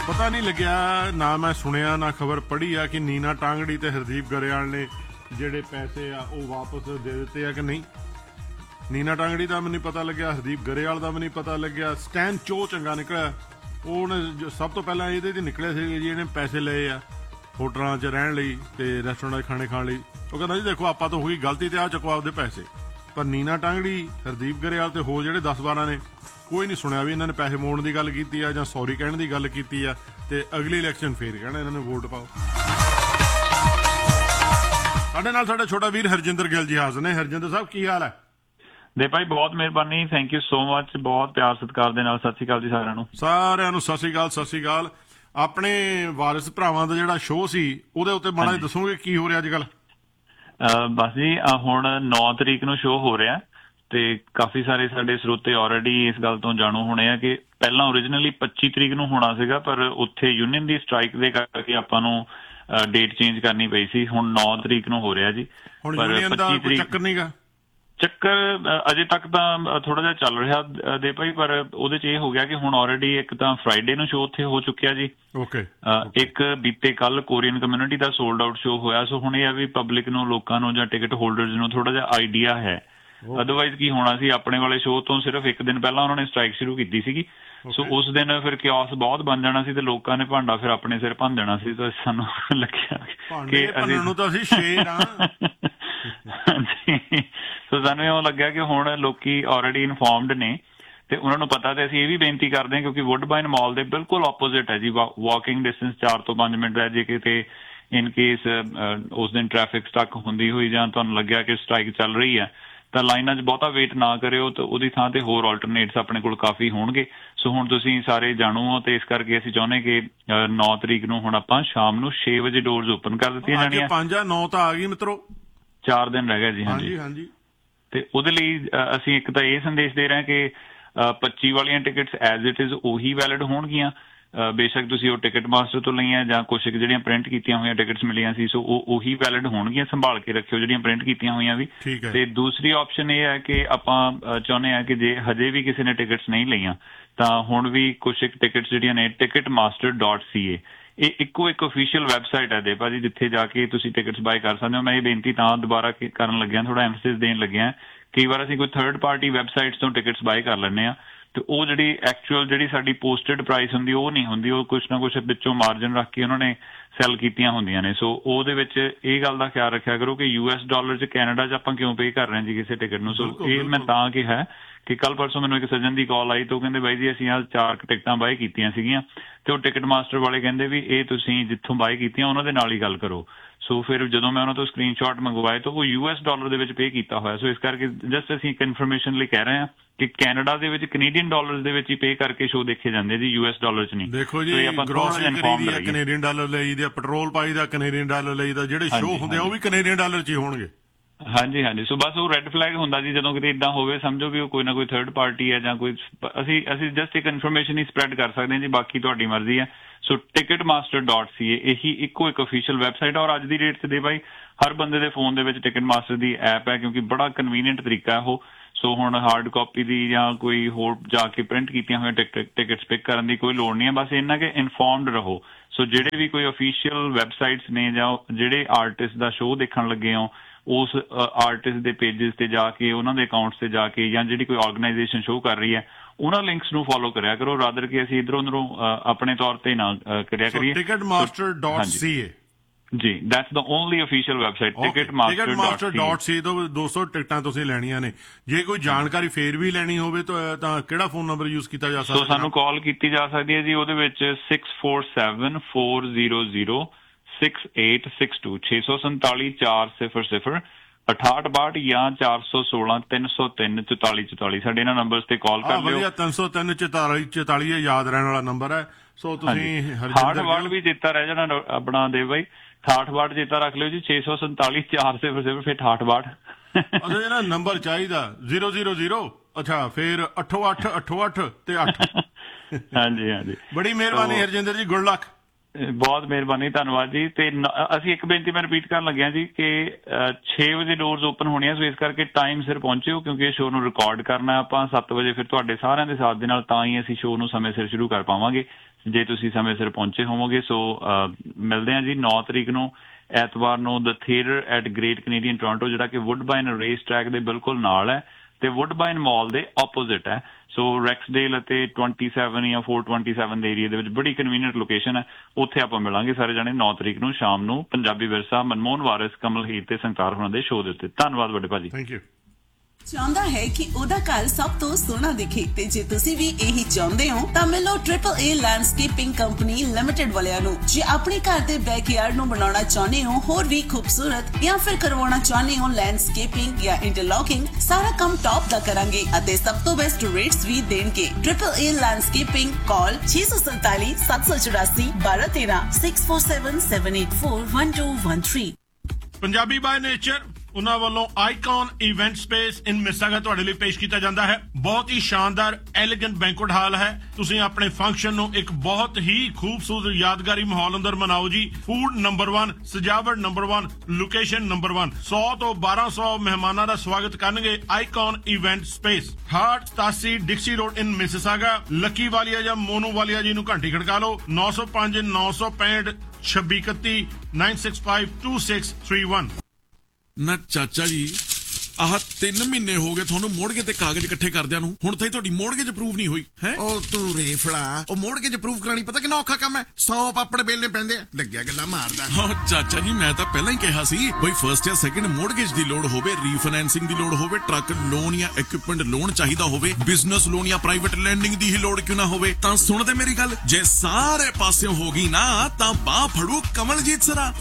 ਪਤਾ ਨਹੀਂ ਲੱਗਿਆ, ਨਾ ਮੈਂ ਸੁਣਿਆ ਨਾ ਖਬਰ ਪੜ੍ਹੀ ਆ ਕਿ ਨੀਨਾ ਟਾਂਗੜੀ ਤੇ ਹਰਦੀਪ ਗਰੇਵਾਲ ਨੇ ਜਿਹੜੇ ਪੈਸੇ ਆ ਉਹ ਵਾਪਸ ਦੇ ਦਿੱਤੇ ਆ ਕਿ ਨਹੀਂ। ਨੀਨਾ ਟਾਂਗੜੀ ਦਾ ਮੈਨੂੰ ਪਤਾ ਲੱਗਿਆ, ਹਰਦੀਪ ਗਰੇਵਾਲ ਦਾ ਮੈਨੂੰ ਪਤਾ ਲੱਗਿਆ। ਸਟੈਨ ਚੋ ਚੰਗਾ ਨਿਕਲਿਆ, ਉਹਨੇ ਸਭ ਤੋਂ ਪਹਿਲਾਂ ਇਹਦੇ 'ਚ ਨਿਕਲਿਆ ਸੀ ਜੀ ਇਹਨੇ ਪੈਸੇ ਲਏ ਆ ਹੋਟਲਾਂ 'ਚ ਰਹਿਣ ਲਈ ਤੇ ਰੈਸਟੋਰੈਂਟਾਂ 'ਚ ਖਾਣੇ ਖਾਣ ਲਈ। ਉਹ ਕਹਿੰਦਾ ਜੀ ਦੇਖੋ ਆਪਾਂ ਤਾਂ ਹੋਈ ਗਲਤੀ ਤੇ ਆ ਚੱਕੋ ਆਪਦੇ ਪੈਸੇ। ਪਰ ਨੀਨਾ ਟਾਂਗੜੀ, ਹਰਦੀਪ ਗਰੇਵਾਲ ਤੇ ਹੋਰ ਜਿਹੜੇ 10-12 ਨੇ, ਕੋਈ ਨਹੀਂ ਸੁਣਿਆ ਵੀ ਇਹਨਾਂ ਨੇ ਪੈਸੇ ਮੋੜਨ ਦੀ ਗੱਲ ਕੀਤੀ ਆ ਜਾਂ ਸੌਰੀ ਕਹਿਣ ਦੀ ਗੱਲ ਕੀਤੀ ਆ ਤੇ ਅਗਲੀ ਇਲੈਕਸ਼ਨ ਫੇਰ ਕਹਿਣਾ ਇਹਨਾਂ ਨੇ ਵੋਟ ਪਾਓ। ਸਾਡੇ ਨਾਲ ਸਾਡਾ ਛੋਟਾ ਵੀਰ ਹਰਜਿੰਦਰ ਗਿੱਲ ਜੀ ਹਾਜ਼ਰ ਨੇ। ਹਰਜਿੰਦਰ ਸਾਹਿਬ ਕੀ ਹਾਲ ਹੈ? ਦੇ ਭਾਈ ਬਹੁਤ ਮਿਹਰਬਾਨੀ, ਥੈਂਕ ਯੂ ਸੋ ਮਚ, ਬਹੁਤ ਪਿਆਰ ਸਤਿਕਾਰ ਦੇ ਨਾਲ ਸਤਿ ਸ਼੍ਰੀ ਅਕਾਲ ਜੀ ਸਾਰਿਆਂ ਨੂੰ। ਸਾਰਿਆਂ ਨੂੰ ਸਤਿ ਸ਼੍ਰੀ ਅਕਾਲ, ਸਤਿ ਸ਼੍ਰੀ ਅਕਾਲ। ਆਪਣੇ ਵਾਰਿਸ ਭਰਾਵਾਂ ਦਾ ਜਿਹੜਾ ਸ਼ੋਅ ਸੀ ਉਹਦੇ ਉੱਤੇ ਮਾੜਾ ਜਿਹਾ ਦੱਸੋਗੇ ਕੀ ਹੋ ਰਿਹਾ ਅੱਜ ਕੱਲ? ਬਸ ਜੀ ਹੁਣ 9 ਤਰੀਕ ਨੂੰ ਸ਼ੋਅ ਹੋ ਰਿਹਾ ਤੇ ਕਾਫੀ ਸਾਰੇ ਸਾਡੇ ਸਰੋਤੇ ਆਲਰੇਡੀ ਇਸ ਗੱਲ ਤੋਂ ਜਾਣੂ ਹੋਣੇ ਆ ਕਿ ਪਹਿਲਾਂ ਓਰੀਜਨਲੀ 25 ਤਰੀਕ ਨੂੰ ਹੋਣਾ ਸੀਗਾ, ਪਰ ਉੱਥੇ ਯੂਨੀਅਨ ਦੀ ਸਟ੍ਰਾਈਕ ਦੇ ਕਰਕੇ ਆਪਾਂ ਨੂੰ ਡੇਟ ਚੇਂਜ ਕਰਨੀ ਪਈ ਸੀ। ਹੁਣ 9 ਤਰੀਕ ਨੂੰ ਹੋ ਰਿਹਾ ਜੀ। ਹੁਣ ਯੂਨੀਅਨ ਦਾ ਕੋਈ ਚੱਕਰ ਨਹੀਂਗਾ? ਚੱਕਰ ਅਜੇ ਤੱਕ ਤਾਂ ਥੋੜਾ ਜਿਹਾ ਚੱਲ ਰਿਹਾ ਦੇ ਭਾਈ, ਪਰ ਉਹਦੇ ਚ ਇਹ ਹੋ ਗਿਆ ਕਿ ਹੁਣ ਆਲਰੇਡੀ ਇੱਕ ਤਾਂ ਫਰਾਈਡੇ ਨੂੰ ਸ਼ੋਅ ਉੱਥੇ ਹੋ ਚੁੱਕਿਆ ਜੀ। ਓਕੇ। ਇੱਕ ਬੀਤੇ ਕੱਲ ਕੋਰੀਅਨ ਕਮਿਊਨਿਟੀ ਦਾ ਸੋਲਡ ਆਊਟ ਸ਼ੋਅ ਹੋਇਆ। ਸੋ ਹੁਣ ਇਹ ਆ ਵੀ ਪਬਲਿਕ ਨੂੰ, ਲੋਕਾਂ ਨੂੰ ਜਾਂ ਟਿਕਟ ਹੋਲਡਰਸ ਨੂੰ ਥੋੜਾ ਜਿਹਾ ਆਈਡੀਆ ਹੈ। ਅਦਰਵਾਈਜ਼ ਕੀ ਹੋਣਾ ਸੀ, ਆਪਣੇ ਵਾਲੇ ਸ਼ੋਅ ਤੋਂ ਸਿਰਫ ਇੱਕ ਦਿਨ ਪਹਿਲਾਂ ਉਹਨਾਂ ਨੇ ਸਟ੍ਰਾਈਕ ਸ਼ੁਰੂ ਕੀਤੀ ਸੀਗੀ। ਸੋ ਉਸ ਦਿਨ ਫਿਰ ਕਿਓਸ ਬਹੁਤ ਬਣ ਜਾਣਾ ਸੀ ਤੇ ਲੋਕਾਂ ਨੇ ਭਾਂਡਾ ਫਿਰ ਆਪਣੇ ਸਿਰ ਭੰਨ ਦੇਣਾ ਸੀ। ਤਾਂ ਸਾਨੂੰ ਲੱਗਿਆ ਕਿ ਅਸੀਂ ਸ਼ੇਰ ਆ। ਸੋ ਸਾਨੂੰ ਇਉਂ ਲੱਗਿਆ ਕਿ ਹੁਣ ਲੋਕੀ ਆਲਰੇਡੀ ਇਨਫੋਰਮਡ ਨੇ ਤੇ ਉਹਨਾਂ ਨੂੰ ਪਤਾ। ਤੇ ਅਸੀਂ ਇਹ ਵੀ ਬੇਨਤੀ ਕਰਦੇ ਹਾਂ ਕਿਉਂਕਿ ਵੁੱਡਬਾਈਨ ਮਾਲ ਦੇ ਬਿਲਕੁਲ ਆਪੋਜ਼ਿਟ ਹੈ ਜੀ, ਵਾਕਿੰਗ ਡਿਸਟੈਂਸ 4 ਤੋਂ 5 ਮਿੰਟ ਹੈ। ਜੇ ਕਿਤੇ ਇਨ ਕੇਸ ਉਸ ਦਿਨ ਟ੍ਰੈਫਿਕ ਸਟਕ ਹੁੰਦੀ ਹੋਈ ਜਾਂ ਤੁਹਾਨੂੰ ਲੱਗਿਆ ਕਿ ਸਟ੍ਰਾਈਕ ਚੱਲ ਰਹੀ ਹੈ ਤਾਂ ਲਾਈਨਾਂ 'ਚ ਬਹੁਤਾ ਵੇਟ ਨਾ ਕਰਿਓ ਤੇ ਉਹਦੀ ਥਾਂ ਤੇ ਹੋਰ ਆਲਟਰਨੇਟਸ ਆਪਣੇ ਕੋਲ ਕਾਫੀ ਹੋਣਗੇ। ਸੋ ਹੁਣ ਤੁਸੀਂ ਸਾਰੇ ਜਾਣੂ ਹੋ ਤੇ ਇਸ ਕਰਕੇ ਅਸੀਂ ਚਾਹੁੰਦੇ ਕਿ 9 ਤਰੀਕ ਨੂੰ ਹੁਣ ਆਪਾਂ ਸ਼ਾਮ ਨੂੰ 6 ਵਜੇ ਡੋਰਸ ਓਪਨ ਕਰ ਦਿੱਤੀਆਂ ਜਾਣੀਆਂ। 5-9 ਤਾਂ ਆ ਗਈ ਮਿੱਤਰੋ, 4 ਦਿਨ ਰਹਿ ਗਏ ਜੀ। ਹਾਂਜੀ। ਤੇ ਉਹਦੇ ਲਈ ਅਸੀਂ ਇੱਕ ਤਾਂ ਇਹ ਸੰਦੇਸ਼ ਦੇ ਰਹੇ ਕਿ 25 ਵਾਲੀਆਂ ਟਿਕਟਸ ਐਜ਼ ਇਟ ਇਜ਼ ਉਹੀ ਵੈਲਿਡ ਹੋਣਗੀਆਂ। ਬੇਸ਼ੱਕ ਤੁਸੀਂ ਉਹ ਟਿਕਟ ਮਾਸਟਰ ਤੋਂ ਲਈਆਂ ਜਾਂ ਕੁਛ ਜਿਹੜੀਆਂ ਪ੍ਰਿੰਟ ਕੀਤੀਆਂ ਹੋਈਆਂ ਟਿਕਟਸ ਮਿਲੀਆਂ ਸੀ, ਸੋ ਉਹ ਉਹੀ ਵੈਲਿਡ ਹੋਣਗੀਆਂ। ਸੰਭਾਲ ਕੇ ਰੱਖਿਓ ਜਿਹੜੀਆਂ ਪ੍ਰਿੰਟ ਕੀਤੀਆਂ ਹੋਈਆਂ ਵੀ। ਤੇ ਦੂਸਰੀ ਆਪਸ਼ਨ ਇਹ ਹੈ ਕਿ ਆਪਾਂ ਚਾਹੁੰਦੇ ਹਾਂ ਕਿ ਜੇ ਹਜੇ ਵੀ ਕਿਸੇ ਨੇ ਟਿਕਟਸ ਨਹੀਂ ਲਈਆਂ ਤਾਂ ਹੁਣ ਵੀ ਕੁਛ ਇੱਕ ਟਿਕਟਸ ਜਿਹੜੀਆਂ ਨੇ ticketmaster.ca, ਇਹ ਇੱਕੋ ਇੱਕ ਅਫੀਸ਼ੀਅਲ ਵੈਬਸਾਈਟ ਹੈ ਦੇ ਭਾਜੀ, ਜਿੱਥੇ ਜਾ ਕੇ ਤੁਸੀਂ ਟਿਕਟਸ ਬਾਏ ਕਰ ਸਕਦੇ ਹੋ। ਮੈਂ ਇਹ ਬੇਨਤੀ ਤਾਂ ਦੁਬਾਰਾ ਕਰਨ ਲੱਗਿਆ, ਥੋੜਾ ਐਮਫਸਿਸ ਦੇਣ ਲੱਗਿਆ। ਕਈ ਵਾਰ ਅਸੀਂ ਕੋਈ ਥਰਡ ਪਾਰਟੀ ਵੈਬਸਾਈਟਸ ਤੋਂ ਟਿਕਟਸ ਬਾਏ ਕਰ ਲੈਂਦੇ ਹਾਂ ਤੇ ਉਹ ਜਿਹੜੀ ਐਕਚੁਅਲ ਜਿਹੜੀ ਸਾਡੀ ਪੋਸਟਡ ਪ੍ਰਾਈਸ ਹੁੰਦੀ ਉਹ ਨਹੀਂ ਹੁੰਦੀ, ਉਹ ਕੁਛ ਨਾ ਕੁਛ ਵਿੱਚੋਂ ਮਾਰਜਨ ਰੱਖ ਕੇ ਉਹਨਾਂ ਨੇ ਸੈਲ ਕੀਤੀਆਂ ਹੁੰਦੀਆਂ ਨੇ। ਸੋ ਉਹਦੇ ਵਿੱਚ ਇਹ ਗੱਲ ਦਾ ਖਿਆਲ ਰੱਖਿਆ ਕਰੋ ਕਿ US$ 'ਚ ਕੈਨੇਡਾ 'ਚ ਆਪਾਂ ਕਿਉਂ ਪੇ ਕਰ ਰਹੇ ਹਾਂ ਜੀ ਕਿਸੇ ਟਿਕਟ ਨੂੰ। ਸੋ ਇਹ ਮੈਂ ਤਾਂ ਕਿਹਾ ਕਿ ਕੱਲ ਪਰਸੋਂ ਮੈਨੂੰ ਇੱਕ ਸੱਜਣ ਦੀ ਕਾਲ ਆਈ ਤੇ ਉਹ ਕਹਿੰਦੇ ਬਾਈ ਜੀ ਅਸੀਂ ਆਹ 4 ਟਿਕਟਾਂ ਬਾਏ ਕੀਤੀਆਂ ਸੀਗੀਆਂ ਤੇ ਉਹ ਟਿਕਟ ਮਾਸਟਰ ਵਾਲੇ ਕਹਿੰਦੇ ਵੀ ਇਹ ਤੁਸੀਂ ਜਿੱਥੋਂ ਬਾਏ ਕੀਤੀਆਂ ਉਹਨਾਂ ਦੇ ਨਾਲ ਹੀ ਗੱਲ ਕਰੋ। ਸੋ ਫਿਰ ਜਦੋਂ ਮੈਂ ਉਹਨਾਂ ਤੋਂ ਸਕਰੀਨਸ਼ਾਟ ਮੰਗਵਾਏ ਤਾਂ ਉਹ US$ ਦੇ ਵਿੱਚ ਪੇ ਕੀਤਾ ਹੋਇਆ। ਸੋ ਇਸ ਕਰਕੇ ਜਸਟ ਅਸੀਂ ਇੱਕ ਇਨਫੋਰਮੇਸ਼ਨ ਲਈ ਕਹਿ ਰਹੇ ਹਾਂ ਕਿ ਕੈਨੇਡਾ ਦੇ ਵਿੱਚ $Canadian ਦੇ ਵਿੱਚ ਹੀ ਪੇ ਕਰਕੇ ਸ਼ੋਅ ਦੇਖੇ ਜਾਂਦੇ ਜੀ, US$ 'ਚ ਨਹੀਂ। ਦੇਖੋ ਜੀ, ਗ੍ਰੋਸਰੀ ਕਰੀਦੀ ਆ $Canadian ਲਈ ਦੇ, ਪੈਟਰੋਲ ਪਾਈ ਦਾ $Canadian ਲਈ ਦਾ, ਜਿਹੜੇ ਸ਼ੋਅ ਹੁੰਦੇ ਆ ਉਹ ਵੀ $Canadian 'ਚ ਹੀ ਹੋਣਗੇ। ਹਾਂਜੀ। ਸੋ ਬਸ ਉਹ ਰੈੱਡ ਫਲੈਗ ਹੁੰਦਾ ਜੀ ਜਦੋਂ ਕਿਤੇ ਇੱਦਾਂ ਹੋਵੇ, ਸਮਝੋ ਵੀ ਉਹ ਕੋਈ ਨਾ ਕੋਈ ਥਰਡ ਪਾਰਟੀ ਹੈ ਜਾਂ ਕੋਈ। ਅਸੀਂ ਜਸਟ ਇੱਕ ਇਨਫੋਰਮੇਸ਼ਨ ਹੀ ਸਪਰੈਡ ਕਰ ਸਕਦੇ ਹਾਂ ਜੀ, ਬਾਕੀ ਤੁਹਾਡੀ ਮਰਜ਼ੀ ਹੈ। ਸੋ ticketmaster.ca ਇਹੀ ਇੱਕੋ ਇੱਕ ਅਫੀਸ਼ੀਅਲ ਵੈਬਸਾਈਟ। ਔਰ ਅੱਜ ਦੀ ਡੇਟ 'ਚ ਦੇ ਬਾਈ ਹਰ ਬੰਦੇ ਦੇ ਫੋਨ ਦੇ ਵਿੱਚ ਟਿਕਟਮਾਸਟਰ ਦੀ ਐਪ ਹੈ ਕਿਉਂਕਿ ਬੜਾ ਕਨਵੀਨੀਅੰਟ ਤਰੀਕਾ ਹੈ ਉਹ। ਸੋ ਹੁਣ ਹਾਰਡ ਕਾਪੀ ਦੀ ਜਾਂ ਕੋਈ ਹੋਰ ਜਾ ਕੇ ਪ੍ਰਿੰਟ ਕੀਤੀਆਂ ਹੋਈਆਂ ਟਿਕਟਸ ਪਿਕ ਕਰਨ ਦੀ ਕੋਈ ਲੋੜ ਨਹੀਂ ਹੈ। ਬਸ ਇੰਨਾ ਕਿ ਇਨਫੋਰਮਡ ਰਹੋ। ਸੋ ਜਿਹੜੇ ਵੀ ਕੋਈ ਅਫੀਸ਼ੀਅਲ ਵੈਬਸਾਈਟਸ ਨੇ ਜਾਂ ਜਿਹੜੇ ਆਰਟਿਸਟ ਦਾ ਸ਼ੋਅ ਦੇਖਣ ਲੱਗੇ ਹੋ ਉਸ ਆਰਟਿਸਟ ਦੇ ਪੇਜਸ ਤੇ ਜਾ ਕੇ, ਉਹਨਾਂ ਦੇ ਅਕਾਊਂਟਸ ਤੇ ਜਾ ਕੇ, ਜਾਂ ਜਿਹੜੀ ਕੋਈ ਆਰਗੇਨਾਈਜੇਸ਼ਨ ਸ਼ੋਅ ਕਰ ਰਹੀ ਹੈ ਉਹਨਾਂ ਲਿੰਕਸ ਨੂੰ ਫੋਲੋ ਕਰਿਆ ਕਰੋ, ਰਾਦਰ ਕਿ ਅਸੀਂ ਇੱਧਰੋਂ ਉੱਧਰੋਂ ਆਪਣੇ ਤੌਰ ਤੇ ਨਾ ਕਰਿਆ ਕਰੀਏ। ticketmaster.ca ਜੀ, that's the only official website, ticketmaster.ca ਤੋਂ 200 ਟਿਕਟਾਂ ਤੁਸੀਂ ਲੈਣੀਆਂ ਨੇ। ਜੇ ਕੋਈ ਜਾਣਕਾਰੀ ਫੇਰ ਵੀ ਲੈਣੀ ਹੋਵੇ ਤਾਂ ਕਿਹੜਾ ਫੋਨ ਨੰਬਰ ਯੂਜ਼ ਕੀਤਾ ਜਾ ਸਕਦਾ? ਸੋ ਸਾਨੂੰ ਕਾਲ ਕੀਤੀ ਜਾ ਸਕਦੀ ਹੈ ਜੀ, ਉਹਦੇ ਵਿੱਚ 647400 6862 647 400 6862 ਜਾਂ 416 303 4444 ਸਾਡੇ ਇਹਨਾਂ ਨੰਬਰਸ ਤੇ ਕਾਲ ਕਰ ਲਿਓ। 303 4444 ਯਾਦ ਰਹਿਣ ਵਾਲਾ ਨੰਬਰ ਹੈ। ਸੋ ਤੁਸੀਂ 68 ਵੀ ਚੇਤਾ ਰਹਿ ਜਾਣਾ ਆਪਣਾ ਦੇ ਬਾਈ, 68 ਚੇਤਾ ਰੱਖ ਲਿਓ ਜੀ, 647 400 ਫਿਰ 68। ਅੱਛਾ ਜਿਹੜਾ ਨੰਬਰ ਚਾਹੀਦਾ 000, ਅੱਛਾ ਫਿਰ 88 88 ਤੇ 8। ਹਾਂਜੀ। ਬੜੀ ਮਿਹਰਬਾਨੀ ਹਰਜਿੰਦਰ ਜੀ, ਗੁੱਡ ਲੱਕ। ਬਹੁਤ ਮਿਹਰਬਾਨੀ, ਧੰਨਵਾਦ ਜੀ। ਤੇ ਅਸੀਂ ਇੱਕ ਬੇਨਤੀ ਮੈਂ ਰਿਪੀਟ ਕਰਨ ਲੱਗਿਆ ਜੀ ਕਿ 6 ਵਜੇ ਡੋਰਸ ਓਪਨ ਹੋਣੇ ਆ, ਸੋ ਇਸ ਕਰਕੇ ਟਾਈਮ ਸਿਰ ਪਹੁੰਚਿਓ ਕਿਉਂਕਿ ਇਹ ਸ਼ੋਅ ਨੂੰ ਰਿਕਾਰਡ ਕਰਨਾ ਆਪਾਂ 7 ਵਜੇ। ਫਿਰ ਤੁਹਾਡੇ ਸਾਰਿਆਂ ਦੇ ਸਾਥ ਦੇ ਨਾਲ ਤਾਂ ਹੀ ਅਸੀਂ ਸ਼ੋਅ ਨੂੰ ਸਮੇਂ ਸਿਰ ਸ਼ੁਰੂ ਕਰ ਪਾਵਾਂਗੇ ਜੇ ਤੁਸੀਂ ਸਮੇਂ ਸਿਰ ਪਹੁੰਚੇ ਹੋਵੋਗੇ। ਸੋ ਮਿਲਦੇ ਹਾਂ ਜੀ 9 ਤਰੀਕ ਨੂੰ ਐਤਵਾਰ ਨੂੰ ਦ theatre at great Canadian Toronto, ਜਿਹੜਾ ਕਿ ਵੁੱਡਬਾਈਨ ਰੇਸ ਟਰੈਕ ਦੇ ਬਿਲਕੁਲ ਨਾਲ ਹੈ ਤੇ ਵੁੱਡਬਾਈਨ ਮਾਲ ਦੇ ਆਪੋਜ਼ਿਟ ਹੈ। ਸੋ ਰੈਕਸਡੇਲ ਅਤੇ 27 ਜਾਂ 427 ਦੇ ਏਰੀਆ ਦੇ ਵਿੱਚ ਬੜੀ ਕਨਵੀਨੀਅੰਟ ਲੋਕੇਸ਼ਨ ਹੈ। ਉੱਥੇ ਆਪਾਂ ਮਿਲਾਂਗੇ ਸਾਰੇ ਜਾਣੇ 9 ਤਰੀਕ ਨੂੰ ਸ਼ਾਮ ਨੂੰ ਪੰਜਾਬੀ ਵਿਰਸਾ, ਮਨਮੋਹਨ ਵਾਰਿਸ, ਕਮਲ ਹੀਰ ਤੇ ਸੰਕਾਰ ਹੋਣਾ ਦੇ ਸ਼ੋਅ ਦੇ ਉੱਤੇ। ਧੰਨਵਾਦ ਵੱਡੇ ਭਾਜੀ। Thank you. ਚਾਹੁੰਦਾ ਹੈ ਕਿ ਉਹਦਾ ਘਰ ਸਭ ਤੋਂ ਸੋਹਣਾ ਦਿਖੇ ਤੇ ਜੇ ਤੁਸੀਂ ਵੀ ਇਹੀ ਚਾਹੁੰਦੇ ਹੋ ਤਾਂ ਮਿਲੋ AAA ਲੈਂਡਸਕੇਪਿੰਗ ਕੰਪਨੀ ਲਿਮਟਿਡ ਵਾਲਿਆਂ ਨੂੰ। ਜੇ ਆਪਣੇ ਘਰ ਦੇ ਬੈਕਯਾਰਡ ਨੂੰ ਬਣਾਉਣਾ ਚਾਹੁੰਦੇ ਹੋ ਹੋਰ ਵੀ ਖੂਬਸੂਰਤ ਜਾਂ ਫਿਰ ਕਰਵਾਉਣਾ ਚਾਹੁੰਦੇ ਹੋ ਲੈਂਡਸਕੇਪਿੰਗ ਜਾਂ ਇੰਟਰਲੌਕਿੰਗ, ਸਾਰਾ ਕੰਮ ਟੌਪ ਦਾ ਕਰਾਂਗੇ ਅਤੇ ਸਭ ਤੋਂ ਬੈਸਟ ਰੇਟਸ ਵੀ ਦੇਣਗੇ। AAA landscaping, call 647 784 1213 647 784 1213। Punjabi by nature ਉਹਨਾਂ ਵੱਲੋਂ ਆਈਕਨ ਇਵੈਂਟ ਸਪੇਸ ਇਨ ਮਿਸਾਗਾ ਤੁਹਾਡੇ ਲਈ ਪੇਸ਼ ਕੀਤਾ ਜਾਂਦਾ ਹੈ। ਬਹੁਤ ਹੀ ਸ਼ਾਨਦਾਰ ਐਲੀਗੈਂਟ ਬੈਂਕੁਏਟ ਹਾਲ ਹੈ। ਤੁਸੀਂ ਆਪਣੇ ਫੰਕਸ਼ਨ ਨੂੰ ਇੱਕ ਬਹੁਤ ਹੀ ਖੂਬਸੂਰਤ ਯਾਦਗਾਰੀ ਮਾਹੌਲ ਅੰਦਰ ਮਨਾਓ ਜੀ। ਫੂਡ ਨੰਬਰ 1, ਸਜਾਵਟ ਨੰਬਰ 1, ਲੋਕੇਸ਼ਨ ਨੰਬਰ 1। 100 ਤੋਂ 1200 ਮਹਿਮਾਨਾਂ ਦਾ ਸਵਾਗਤ ਕਰਨਗੇ icon event space, heart 87 ਡਿਕਸੀ road ਇਨ ਮਿਸਿਸਾਗਾ। ਲੱਕੀ ਵਾਲੀਆ ਜਾਂ ਮੋਨੂ ਵਾਲੀਆ ਜੀ ਨੂੰ ਘੰਟੀ ਖੜਕਾ ਲਓ 905 965 2631 965 2631। ਨਾ ਚਾਚਾ ਜੀ, ਆਹ 3 ਮਹੀਨੇ ਹੋ ਗਏ ਤੁਹਾਨੂੰ ਮੋੜਗੇ ਤੇ ਕਾਗਜ਼ ਇਕੱਠੇ ਕਰਦਿਆਂ ਨੂੰ, ਹੁਣ ਤਾਈ ਤੁਹਾਡੀ ਮੋੜਗੇ ਅਪਰੂਵ ਨਹੀਂ ਹੋਈ ਹੈ। ਉਹ ਤੂੰ ਰੇਫੜਾ, ਉਹ ਮੋੜਗੇ ਅਪਰੂਵ ਕਰਾਣੀ ਪਤਾ ਕਿੰਨਾ ਔਖਾ ਕੰਮ ਹੈ। 100 ਪਾਪੜ ਬੇਲਣੇ ਪੈਂਦੇ ਆ, ਲੱਗਿਆ ਗੱਲਾਂ ਮਾਰਦਾ। ਹਾਂ ਚਾਚਾ ਜੀ, ਮੈਂ ਤਾਂ ਪਹਿਲਾਂ ਹੀ ਕਿਹਾ ਸੀ ਬਈ ਫਰਸਟ ਜਾਂ ਸੈਕਿੰਡ ਮੋੜਗੇਜ ਦੀ ਲੋੜ ਹੋਵੇ, ਰੀਫਾਈਨੈਂਸਿੰਗ ਦੀ ਲੋੜ ਹੋਵੇ, ਟਰੱਕ ਲੋਨ ਜਾਂ ਇਕਵਿਪਮੈਂਟ ਲੋਨ ਚਾਹੀਦਾ ਹੋਵੇ, ਬਿਜ਼ਨਸ ਲੋਨ ਜਾਂ ਪ੍ਰਾਈਵੇਟ ਲੈਂਡਿੰਗ ਦੀ ਹੀ ਲੋੜ ਕਿਉਂ ਨਾ ਹੋਵੇ। ਤਾਂ ਸੁਣਦੇ ਮੇਰੀ ਗੱਲ, ਜੇ ਸਾਰੇ ਪਾਸਿਓਂ ਹੋ ਗਈ ਨਾ ਤਾਂ ਬਾਹ ਫੜੂ ਕਮਲਜੀਤ ਸਰਾ।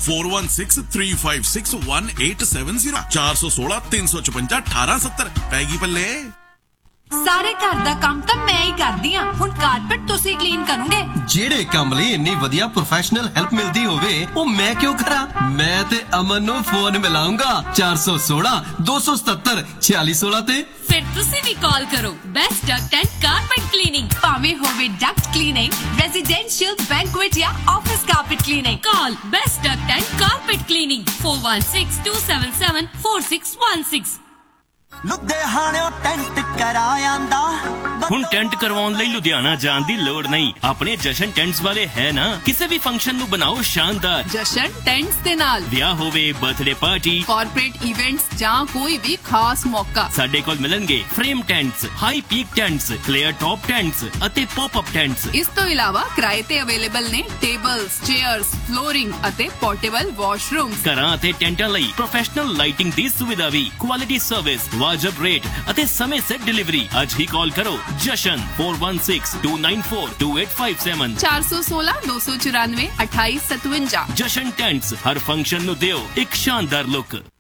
4163561870 416 355 1870 ਪੈ ਗਈ ਪੱਲੇ। ਸਾਰੇ ਘਰ ਦਾ ਕੰਮ ਤਾਂ ਮੈਂ ਹੀ ਕਰਦੀ ਆ, ਹੁਣ ਕਾਰਪੇਟ ਤੁਸੀਂ ਕਲੀਨ ਕਰੋਗੇ। ਜਿਹੜੇ ਕੰਮ ਲਈ ਇੰਨੀ ਵਧੀਆ ਪ੍ਰੋਫੈਸ਼ਨਲ ਹੈਲਪ ਮਿਲਦੀ ਹੋਵੇ ਉਹ ਮੈਂ ਕਿਉਂ ਕਰਾਂ। ਮੈਂ ਤੇ ਅਮਨ ਨੂੰ ਫੋਨ ਮਿਲਾਉਂਗਾ 416 277 4616 ਤੇ। ਫਿਰ ਤੁਸੀਂ ਵੀ ਕਾਲ ਕਰੋ best Duckett and carpet cleaning. ਭਾਵੇਂ ਹੋਵੇ ਡਕਟ ਕਲੀਨਿੰਗ, ਰੈਜ਼ੀਡੈਂਸ਼ੀਅਲ, ਬੈਂਕੁਏਟ ਜਾਂ office carpet cleaning, call best Duckett and carpet cleaning 416277 4616। ਲੁਧਿਆਣਿਓਂ tent ਕਰਾਇਆਂਦਾ। ਹੁਣ ਟੈਂਟ ਕਰਵਾਉਣ ਲਈ ਲੁਧਿਆਣਾ ਜਾਣ ਦੀ ਲੋੜ ਨਹੀਂ, ਆਪਣੇ ਜਸ਼ਨ ਟੈਂਟਸ ਵਾਲੇ ਹੈ ਨਾ। ਕਿਸੇ ਵੀ ਫੰਕਸ਼ਨ ਨੂੰ ਬਣਾਓ ਸ਼ਾਨਦਾਰ ਜਸ਼ਨ ਟੈਂਟਸ ਦੇ ਨਾਲ। ਵਿਆਹ ਹੋਵੇ, ਬਰਥਡੇ ਪਾਰਟੀ, ਕਾਰਪੋਰੇਟ ਇਵੈਂਟਸ ਜਾਂ ਕੋਈ ਵੀ ਖਾਸ ਮੌਕਾ, ਸਾਡੇ ਕੋਲ ਮਿਲਣਗੇ frame ਟੈਂਟਸ, high peak ਟੈਂਟਸ, clear top ਟੈਂਟਸ ਅਤੇ ਪੌਪ ਅਪ ਟੈਂਟਸ। ਇਸ ਤੋਂ ਇਲਾਵਾ ਕਿਰਾਏ ਤੇ ਅਵੇਲੇਬਲ ਨੇ ਟੇਬਲਸ, ਚੇਅਰਸ, ਫਲੋਰਿੰਗ ਅਤੇ ਪੋਰਟੇਬਲ ਵਾਸ਼ਰੂਮਸ। ਘਰਾਂ ਅਤੇ ਟੈਂਟਾਂ ਲਈ ਪ੍ਰੋਫੈਸ਼ਨਲ ਲਾਈਟਿੰਗ ਦੀ ਸੁਵਿਧਾ ਵੀ, ਕੁਆਲਿਟੀ ਸਰਵਿਸ, ਵਾਜਬ ਰੇਟ ਅਤੇ ਸਮੇਂ ਸਿਰ ਡਿਲੀਵਰੀ। ਅੱਜ ਹੀ ਕਾਲ ਕਰੋ ਜਸ਼ਨ 4162942857 416 294 2857। ਜਸ਼ਨ ਟੈਂਟਸ, ਹਰ ਫੰਕਸ਼ਨ ਨੂੰ ਦਿਓ ਇੱਕ ਸ਼ਾਨਦਾਰ ਲੁੱਕ।